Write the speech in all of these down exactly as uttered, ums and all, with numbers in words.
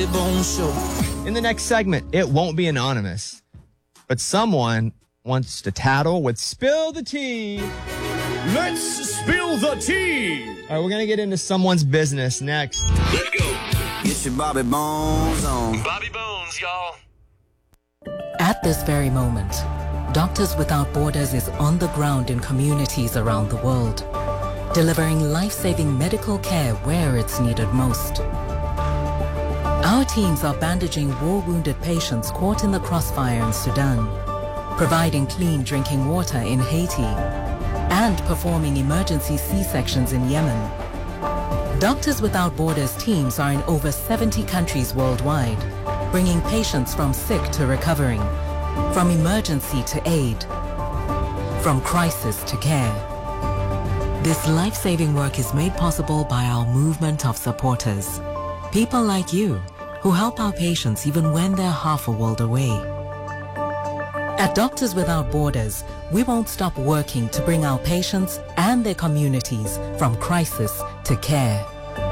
In the next segment, it won't be anonymous, but someone wants to tattle with Spill the Tea. Let's spill the tea. All right, we're going to get into someone's business next. Let's go. Get your Bobby Bones on. Bobby Bones, y'all. At this very moment, Doctors Without Borders is on the ground in communities around the world, delivering life-saving medical care where it's needed most. Our teams are bandaging war-wounded patients caught in the crossfire in Sudan, providing clean drinking water in Haiti, and performing emergency C-sections in Yemen. Doctors Without Borders teams are in over seventy countries worldwide, bringing patients from sick to recovering, from emergency to aid, from crisis to care. This life-saving work is made possible by our movement of supporters, people like you who help our patients even when they're half a world away. At Doctors Without Borders, we won't stop working to bring our patients and their communities from crisis to care.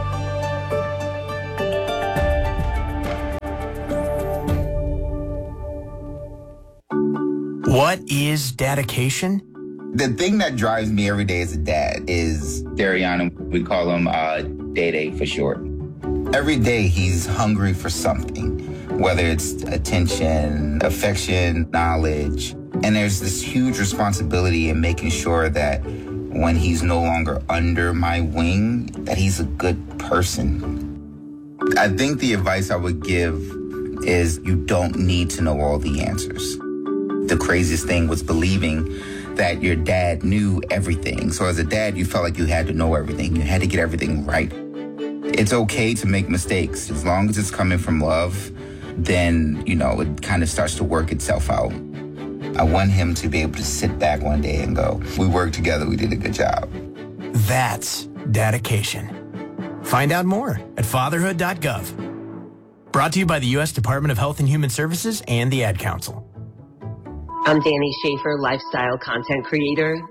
What is dedication? The thing that drives me every day as a dad is Dariana. We call him uh, Day-Day for short. Every day he's hungry for something, whether it's attention, affection, knowledge. And there's this huge responsibility in making sure that when he's no longer under my wing, that he's a good person. I think the advice I would give is you don't need to know all the answers. The craziest thing was believing that your dad knew everything. So as a dad, you felt like you had to know everything. You had to get everything right. It's okay to make mistakes. As long as it's coming from love, then, you know, it kind of starts to work itself out. I want him to be able to sit back one day and go, we worked together, we did a good job. That's dedication. Find out more at fatherhood dot gov. Brought to you by the U S Department of Health and Human Services and the Ad Council. I'm Danny Schaefer, lifestyle content creator.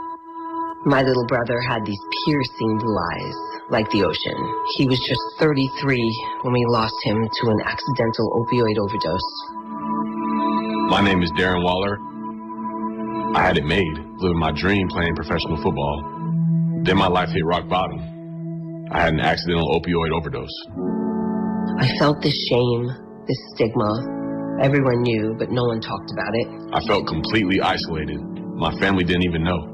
My little brother had these piercing blue eyes, like the ocean. He was just thirty-three when we lost him to an accidental opioid overdose. My name is Darren Waller. I had it made, living my dream playing professional football. Then my life hit rock bottom. I had an accidental opioid overdose. I felt this shame, this stigma. Everyone knew, but no one talked about it. I felt completely isolated. My family didn't even know.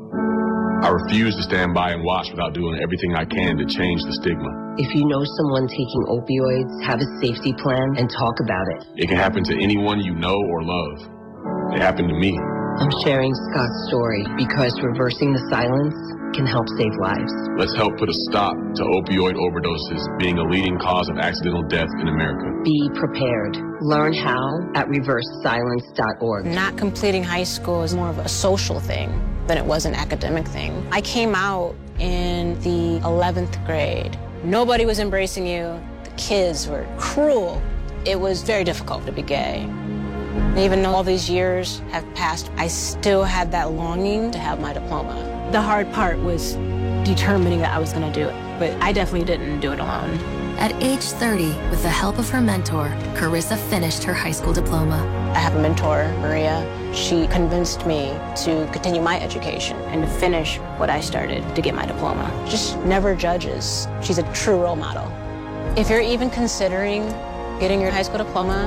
I refused to stand by and watch without doing everything I can to change the stigma. If you know someone taking opioids, have a safety plan and talk about it. It can happen to anyone you know or love. It happened to me. I'm sharing Scott's story because reversing the silence can help save lives. Let's help put a stop to opioid overdoses being a leading cause of accidental death in America. Be prepared. Learn how at reverse silence dot org. Not completing high school is more of a social thing than it was an academic thing. I came out in the eleventh grade. Nobody was embracing you. The kids were cruel. It was very difficult to be gay. And even though all these years have passed, I still had that longing to have my diploma. The hard part was determining that I was going to do it, but I definitely didn't do it alone. At age thirty, with the help of her mentor, Carissa finished her high school diploma. I have a mentor, Maria. She convinced me to continue my education and to finish what I started to get my diploma. Just never judges. She's a true role model. If you're even considering getting your high school diploma,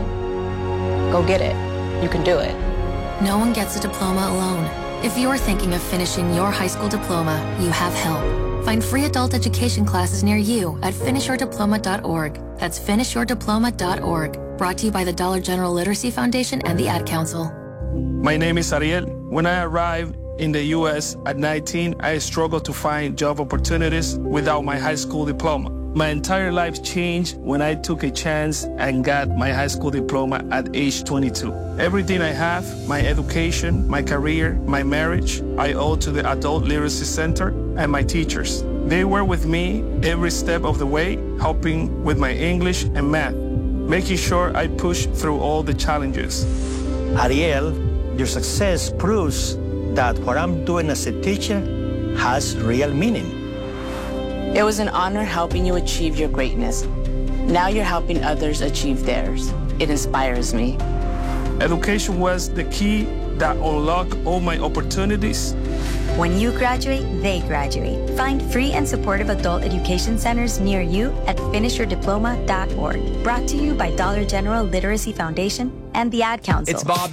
go get it. You can do it. No one gets a diploma alone. If you're thinking of finishing your high school diploma, you have help. Find free adult education classes near you at finish your diploma dot org. That's finish your diploma dot org. Brought to you by the Dollar General Literacy Foundation and the Ad Council. My name is Ariel. When I arrived in the U S at nineteen, I struggled to find job opportunities without my high school diploma. My entire life changed when I took a chance and got my high school diploma at age twenty-two. Everything I have, my education, my career, my marriage, I owe to the Adult Literacy Center and my teachers. They were with me every step of the way, helping with my English and math, making sure I pushed through all the challenges. Ariel, your success proves that what I'm doing as a teacher has real meaning. It was an honor helping you achieve your greatness. Now you're helping others achieve theirs. It inspires me. Education was the key that unlocked all my opportunities. When you graduate, they graduate. Find free and supportive adult education centers near you at finish your diploma dot org. Brought to you by Dollar General Literacy Foundation and the Ad Council. It's Bob.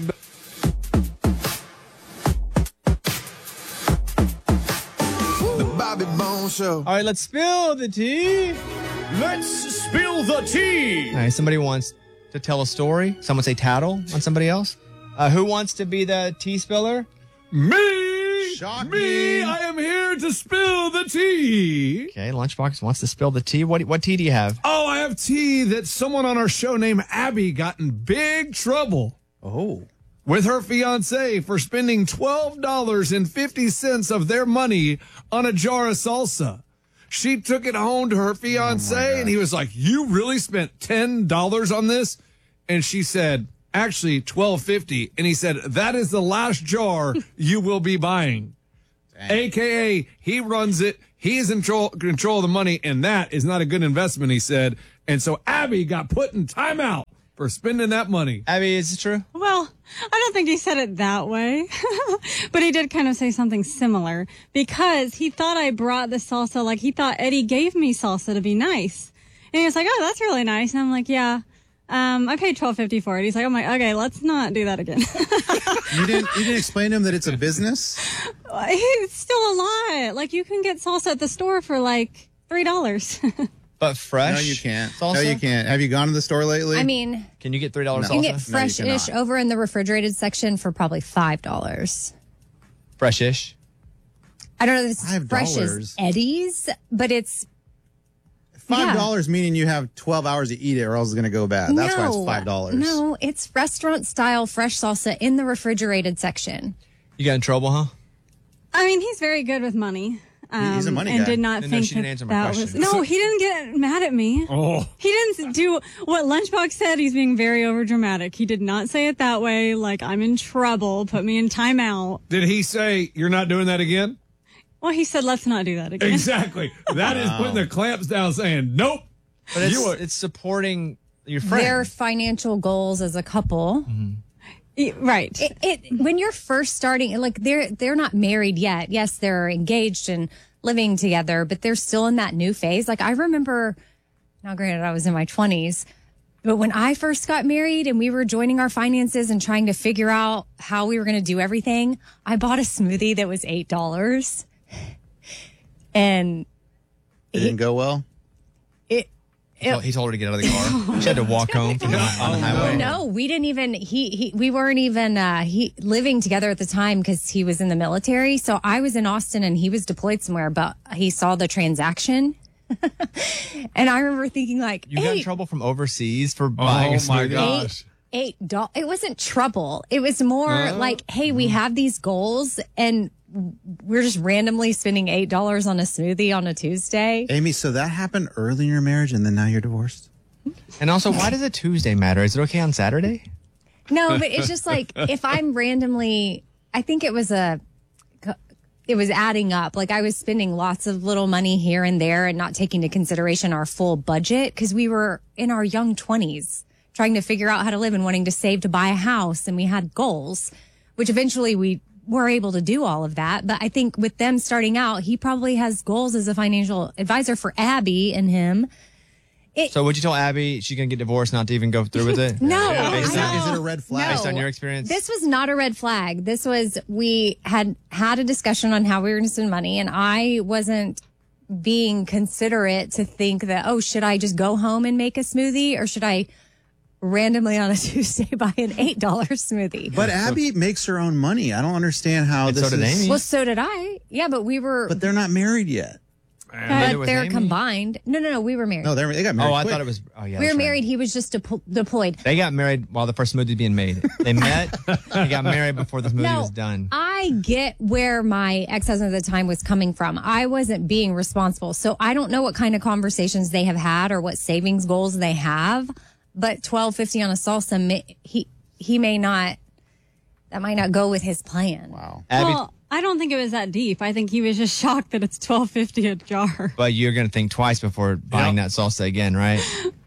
The Bobby Bones Show. All right, let's spill the tea. Let's spill the tea. All right, somebody wants to tell a story. Someone say tattle on somebody else. Uh, who wants to be the tea spiller? Me! Shocking. Me! I am here to spill the tea. Okay, Lunchbox wants to spill the tea. What what tea do you have? Oh, I have tea that someone on our show named Abby got in big trouble. Oh. With her fiance for spending twelve dollars and fifty cents of their money on a jar of salsa. She took it home to her fiance, oh and he was like, "You really spent ten dollars on this?" And she said, "Actually, twelve fifty." And he said, "That is the last jar you will be buying." Dang. A K A, he runs it. He is in control, control of the money, and that is not a good investment, he said. And so Abby got put in timeout for spending that money. Abby, is it true? Well, I don't think he said it that way, but he did kind of say something similar because he thought I brought the salsa, like he thought Eddie gave me salsa to be nice. And he was like, "Oh, that's really nice." And I'm like, "Yeah, um, I paid twelve fifty for it." He's like, "Oh my, okay, let's not do that again." You didn't, you didn't explain to him that it's a business? It's still a lot. Like you can get salsa at the store for like three dollars. But fresh? No, you can't. Salsa? No, you can't. Have you gone to the store lately? I mean, can you get three dollars No. you salsa? can get fresh-ish No, you over in the refrigerated section for probably five dollars. Fresh-ish? I don't know if it's five fresh as dollars. Eddie's, but it's Five dollars meaning you have twelve hours to eat it, or else it's going to go bad. That's why it's No, five dollars. No, it's restaurant-style fresh salsa in the refrigerated section. You got in trouble, huh? I mean, he's very good with money. Um, He's a money and guy. did not No, no, think she didn't that, answer my that question. was. No, he didn't get mad at me. Oh. He didn't do what Lunchbox said. He's being very overdramatic. He did not say it that way. Like, I'm in trouble. Put me in timeout. Did he say, "You're not doing that again"? Well, he said, "Let's not do that again." Exactly. That is putting the clamps down, saying, "Nope." But it's, You are- it's supporting your friend. Their financial goals as a couple. Right. It, it when you're first starting, like they're they're not married yet. Yes, they're engaged and living together, but they're still in that new phase. Like I remember, now granted I was in my twenties, but when I first got married and we were joining our finances and trying to figure out how we were going to do everything, I bought a smoothie that was eight dollars, and It didn't go well? it. He told, he told her to get out of the car. She had to walk home from the, on the highway. No, we didn't even, he, he, we weren't even, uh, he living together at the time because he was in the military. So I was in Austin and he was deployed somewhere, but he saw the transaction. And I remember thinking like, You got in eight, trouble from overseas for buying a Oh my smoothie? gosh. eight dollars. It wasn't trouble. It was more Uh, like, hey, we have these goals and we're just randomly spending eight dollars on a smoothie on a Tuesday. Amy, so that happened early in your marriage and then now you're divorced? And also, why does a Tuesday matter? Is it okay on Saturday? No, but it's just like if I'm randomly, I think it was a, it was adding up. Like I was spending lots of little money here and there and not taking into consideration our full budget because we were in our young twenties trying to figure out how to live and wanting to save to buy a house. And we had goals, which eventually we were able to do all of that. But I think with them starting out, he probably has goals as a financial advisor for Abby and him. It, So would you tell Abby she's going to get divorced not to even go through with it? No. Based I on, know. Is it a red flag? based on No. your experience? This was not a red flag. This was, we had had a discussion on how we were going to spend money, and I wasn't being considerate to think that, oh, should I just go home and make a smoothie, or should I randomly on a Tuesday buy an eight dollar smoothie? But Abby makes her own money. I don't understand how And this so did is. Amy. Well, so did I. Yeah, but we were, But they're not married yet. Neither but was they're Amy. combined. No, no, no, we were married. No, they're, they got married Oh, I quick. thought it was. Oh, yeah. we were that's right. married. He was just depo- deployed. They got married while the first smoothie was being made. They met. They got married before the smoothie No, was done. I get where my ex-husband at the time was coming from. I wasn't being responsible. So I don't know what kind of conversations they have had or what savings goals they have, but twelve fifty on a salsa, may, he, he may not, that might not go with his plan. Wow. Abby, Well, I don't think it was that deep. I think he was just shocked that it's twelve fifty a jar. but you're going to think twice before buying that salsa again, right?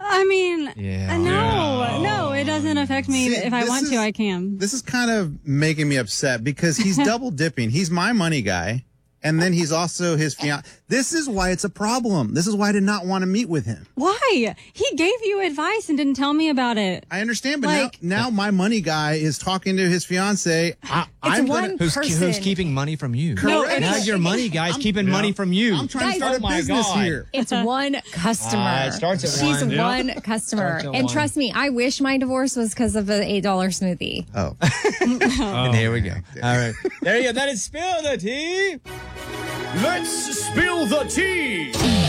I mean, Yeah. no, no, it doesn't affect me. See, if I this want is- to, I can. This is kind of making me upset because he's double dipping. He's my money guy, and then he's also his fiance. This is why it's a problem. This is why I did not want to meet with him. Why? He gave you advice and didn't tell me about it. I understand, but Like- now, now my money guy is talking to his fiance. I, I'm one gonna, Who's, person. who's keeping money from you? No, now it's- your money guy's I'm- keeping yeah. money from you. I'm trying to Guys, start oh a my business God. here. It's one customer. Ah, it starts at She's one. one Yep. customer. Starts at And one. trust me, I wish my divorce was because of an eight dollar smoothie. Oh. And here we go. All right. There you go. That is Spill the Tea. Let's spill the tea.